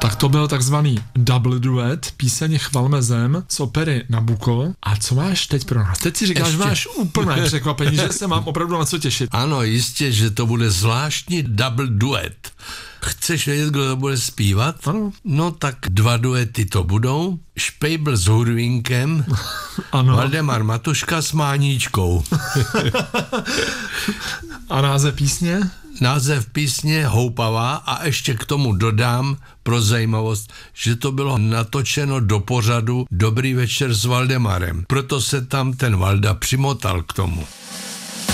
Tak to byl takzvaný double duet, píseň Chvalme zem z opery Nabucco. A co máš teď pro nás? Teď si říkáš, že máš úplné překvapení, že se mám opravdu na co těšit. Ano, jistě, že to bude zvláštní double duet. Chceš vědět, kdo to bude zpívat? Ano. No tak 2 duety to budou. Špejbl s Hurvínkem, Ano. Valdemar Matuška s Máníčkou. A název písně? Název písně Houpavá a ještě k tomu dodám pro zajímavost, že to bylo natočeno do pořadu Dobrý večer s Valdemarem. Proto se tam ten Valda přimotal k tomu.